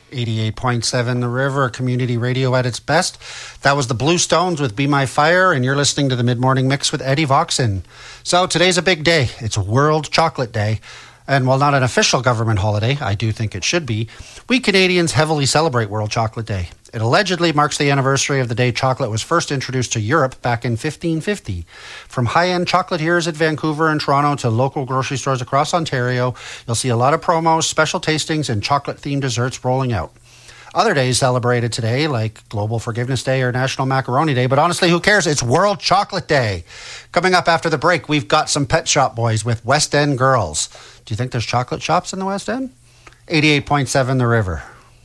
88.7 The River, community radio at its best. That was the Blue Stones with Be My Fire, and you're listening to the Mid-Morning Mix with Eddie Voxon. So today's a big day. It's World Chocolate Day. And while not an official government holiday, I do think it should be, we Canadians heavily celebrate World Chocolate Day. It allegedly marks the anniversary of the day chocolate was first introduced to Europe back in 1550. From high-end chocolatiers at Vancouver and Toronto to local grocery stores across Ontario, you'll see a lot of promos, special tastings, and chocolate-themed desserts rolling out. Other days celebrated today, like Global Forgiveness Day or National Macaroni Day, but honestly, who cares? It's World Chocolate Day. Coming up after the break, we've got some Pet Shop Boys with West End Girls. Do you think there's chocolate shops in the West End? 88.7 The River.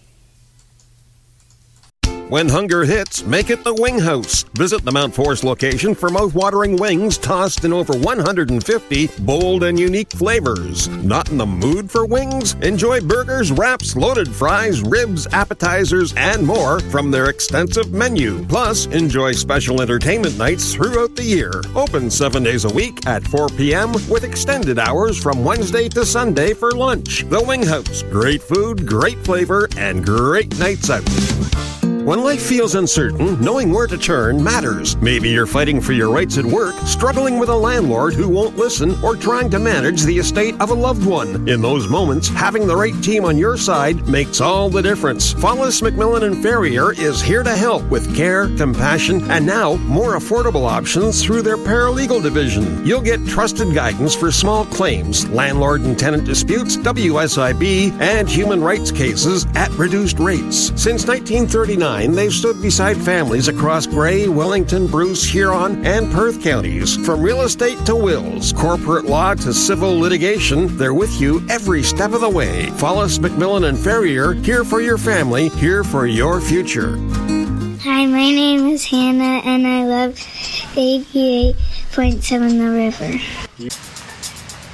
When hunger hits, make it the Wing House. Visit the Mount Forest location for mouth-watering wings tossed in over 150 bold and unique flavors. Not in the mood for wings? Enjoy burgers, wraps, loaded fries, ribs, appetizers, and more from their extensive menu. Plus, enjoy special entertainment nights throughout the year. Open 7 days a week at 4 p.m. with extended hours from Wednesday to Sunday for lunch. The Wing House. Great food, great flavor, and great nights out. When life feels uncertain, knowing where to turn matters. Maybe you're fighting for your rights at work, struggling with a landlord who won't listen, or trying to manage the estate of a loved one. In those moments, having the right team on your side makes all the difference. Follis McMillan and Ferrier is here to help with care, compassion, and now more affordable options through their paralegal division. You'll get trusted guidance for small claims, landlord and tenant disputes, WSIB, and human rights cases at reduced rates. Since 1939, they've stood beside families across Grey, Wellington, Bruce, Huron, and Perth counties. From real estate to wills, corporate law to civil litigation, they're with you every step of the way. Follis McMillan and Ferrier, here for your family, here for your future. Hi, my name is Hannah, and I love 88.7 The River.